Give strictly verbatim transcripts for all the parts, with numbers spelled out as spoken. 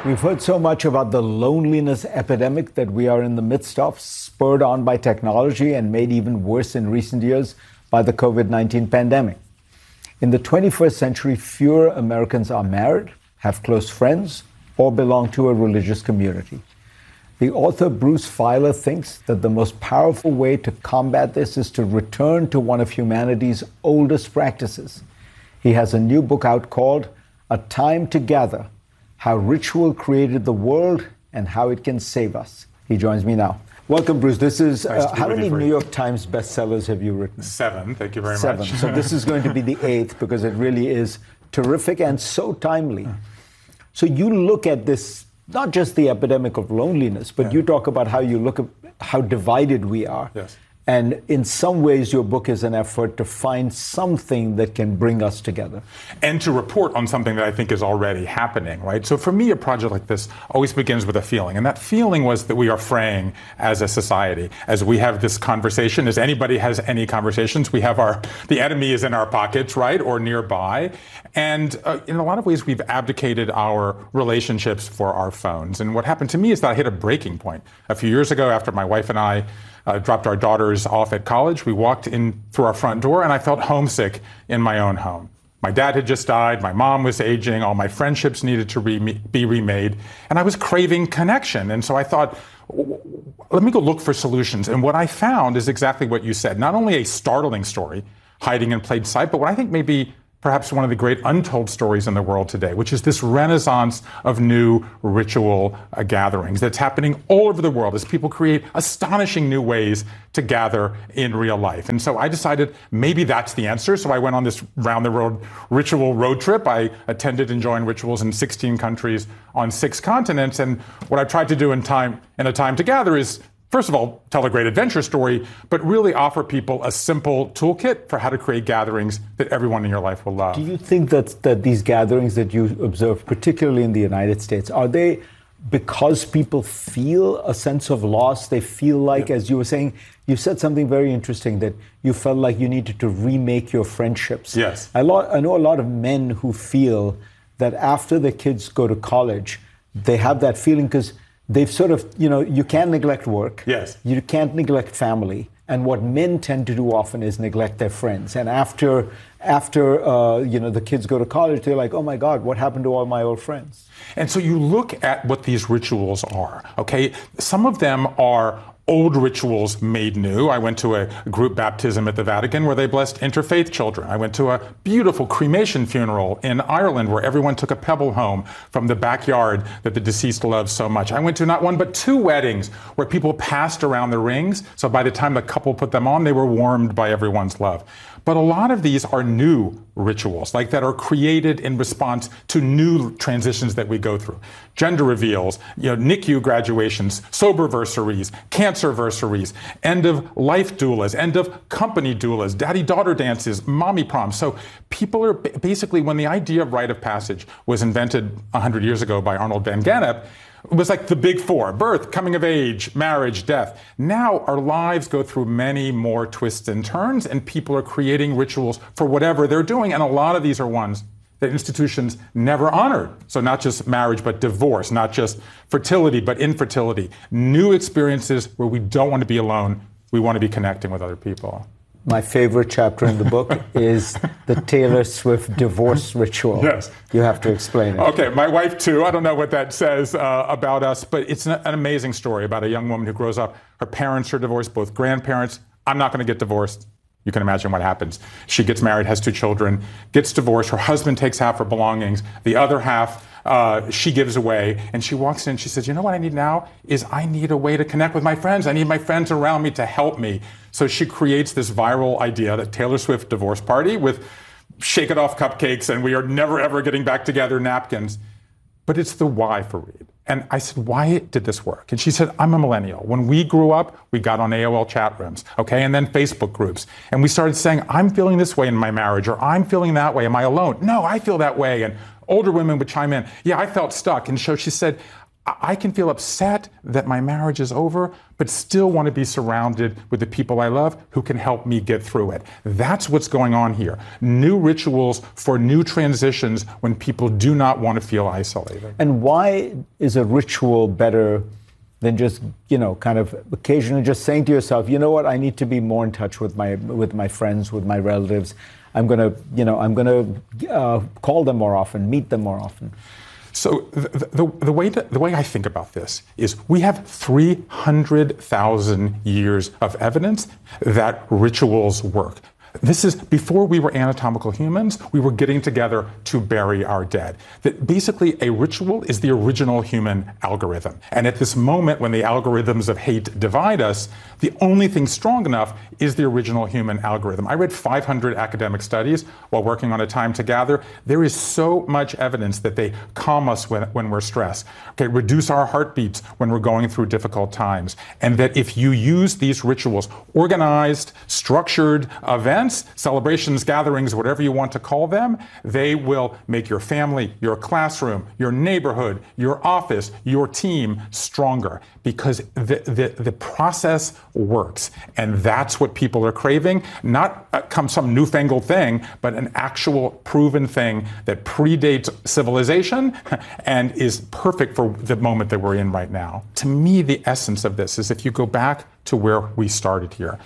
We've heard so much about the loneliness epidemic that we are in the midst of, spurred on by technology and made even worse in recent years by the COVID nineteen pandemic. In the twenty-first century, fewer Americans are married, have close friends, or belong to a religious community. The author Bruce Feiler thinks that the most powerful way to combat this is to return to one of humanity's oldest practices. He has a new book out called A Time to Gather: How Ritual Created the World and How It Can Save Us. He joins me now. Welcome, Bruce. This is, nice uh, how many New York Times bestsellers have you written? Seven, thank you very Seven. much. So this is going to be the eighth because it really is terrific and so timely. So you look at this, not just the epidemic of loneliness, but yeah. you talk about how you look at how divided we are. Yes. And in some ways, your book is an effort to find something that can bring us together. And to report on something that I think is already happening, right? So for me, a project like this always begins with a feeling. And that feeling was that we are fraying as a society. As we have this conversation, as anybody has any conversations, we have our, the enemy is in our pockets, right? Or nearby. And uh, in a lot of ways, we've abdicated our relationships for our phones. And what happened to me is that I hit a breaking point. A few years ago, after my wife and I Uh, dropped our daughters off at college, we walked in through our front door and I felt homesick in my own home. My dad had just died, my mom was aging, all my friendships needed to re- be remade, and I was craving connection. And so I thought, let me go look for solutions. And what I found is exactly what you said. Not only a startling story hiding in plain sight, but what I think may be perhaps one of the great untold stories in the world today, which is this renaissance of new ritual uh, gatherings that's happening all over the world as people create astonishing new ways to gather in real life. And so I decided maybe that's the answer. So I went on this round-the-world ritual road trip. I attended and joined rituals in sixteen countries on six continents. And what I tried to do in time in A Time to Gather is, first of all, tell a great adventure story, but really offer people a simple toolkit for how to create gatherings that everyone in your life will love. Do you think that, that these gatherings that you observe, particularly in the United States, are they because people feel a sense of loss? They feel like, yeah. as you were saying, you said something very interesting, that you felt like you needed to remake your friendships. Yes. I, lo- I know a lot of men who feel that after the kids go to college, they have that feeling because they've sort of, you know, you can't neglect work. Yes. You can't neglect family. And what men tend to do often is neglect their friends. And after, after uh, you know, the kids go to college, they're like, oh my God, what happened to all my old friends? And so you look at what these rituals are, okay? Some of them are old rituals made new. I went to a group baptism at the Vatican where they blessed interfaith children. I went to a beautiful cremation funeral in Ireland where everyone took a pebble home from the backyard that the deceased loved so much. I went to not one but two weddings where people passed around the rings. So by the time the couple put them on, they were warmed by everyone's love. But a lot of these are new rituals, like that are created in response to new transitions that we go through. Gender reveals, you know, N I C U graduations, soberversaries, cancerversaries, end of life doulas, end of company doulas, daddy-daughter dances, mommy proms. So people are basically, when the idea of rite of passage was invented one hundred years ago by Arnold van Gennep, it was like the big four: birth, coming of age, marriage, death. Now our lives go through many more twists and turns, and people are creating rituals for whatever they're doing. And a lot of these are ones that institutions never honored. So not just marriage, but divorce, not just fertility, but infertility. New experiences where we don't want to be alone. We want to be connecting with other people. My favorite chapter in the book is the Taylor Swift divorce ritual. Yes. You have to explain it. Okay, my wife too. I don't know what that says uh, about us, but it's an, an amazing story about a young woman who grows up. Her parents are divorced, both grandparents. I'm not going to get divorced. You can imagine what happens. She gets married, has two children, gets divorced. Her husband takes half her belongings. The other half uh, she gives away. And she walks in and she says, you know what I need now is I need a way to connect with my friends. I need my friends around me to help me. So she creates this viral idea, that Taylor Swift divorce party with shake it off cupcakes and we are never ever getting back together napkins. But it's the why for Reed. And I said, why did this work? And she said, I'm a millennial. When we grew up, we got on A O L chat rooms, okay, and then Facebook groups. And we started saying, I'm feeling this way in my marriage, or I'm feeling that way. Am I alone? No, I feel that way. And older women would chime in, yeah, I felt stuck. And so she said, I can feel upset that my marriage is over, but still want to be surrounded with the people I love who can help me get through it. That's what's going on here. New rituals for new transitions when people do not want to feel isolated. And why is a ritual better than just, you know, kind of occasionally just saying to yourself, you know what, I need to be more in touch with my with my friends, with my relatives. I'm going to, you know, I'm going to uh, call them more often, meet them more often. So the, the, the, way to, the way I think about this is we have three hundred thousand years of evidence that rituals work. This is before we were anatomical humans, we were getting together to bury our dead. That basically a ritual is the original human algorithm. And at this moment when the algorithms of hate divide us, the only thing strong enough is the original human algorithm. I read five hundred academic studies while working on A Time to Gather. There is so much evidence that they calm us when, when we're stressed, okay, reduce our heartbeats when we're going through difficult times. And that if you use these rituals, organized, structured events, celebrations, gatherings, whatever you want to call them, they will make your family, your classroom, your neighborhood, your office, your team stronger because the, the, the process works. And that's what people are craving, not uh, some newfangled thing, but an actual proven thing that predates civilization and is perfect for the moment that we're in right now. To me, the essence of this is if you go back to where we started here,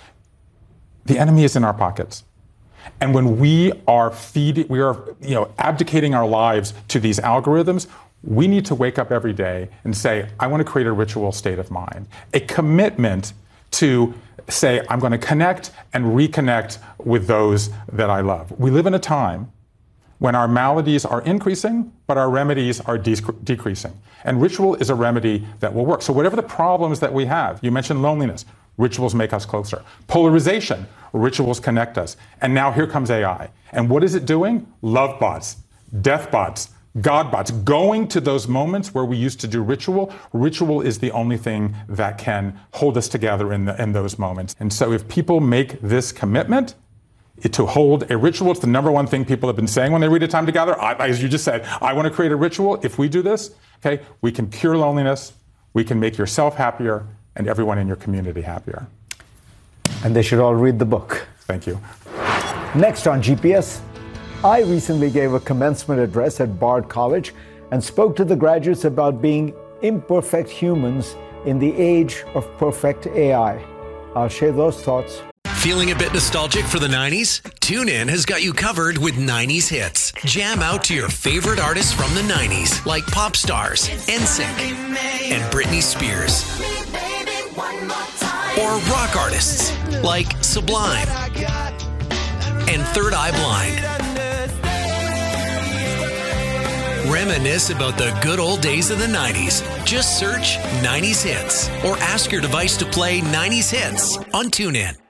the enemy is in our pockets. And when we are feeding, we are, you know, abdicating our lives to these algorithms, we need to wake up every day and say, I want to create a ritual state of mind, a commitment to say, I'm going to connect and reconnect with those that I love. We live in a time when our maladies are increasing, but our remedies are de- decreasing. And ritual is a remedy that will work. So whatever the problems that we have, you mentioned loneliness, rituals make us closer. Polarization, rituals connect us. And now here comes A I. And what is it doing? Love bots, death bots, God bots, going to those moments where we used to do ritual. Ritual is the only thing that can hold us together in, the, in those moments. And so if people make this commitment it, to hold a ritual, it's the number one thing people have been saying when they read A Time to Gather. I, as you just said, I want to create a ritual. If we do this, okay, we can cure loneliness, we can make yourself happier, and everyone in your community happier. And they should all read the book. Thank you. Next on G P S, I recently gave a commencement address at Bard College and spoke to the graduates about being imperfect humans in the age of perfect A I. I'll share those thoughts. Feeling a bit nostalgic for the nineties? TuneIn has got you covered with nineties hits. Jam out to your favorite artists from the nineties, like pop stars, N Sync, and Britney Spears. Or rock artists, like Sublime and Third Eye Blind. Reminisce about the good old days of the nineties. Just search nineties hits or ask your device to play nineties hits on TuneIn.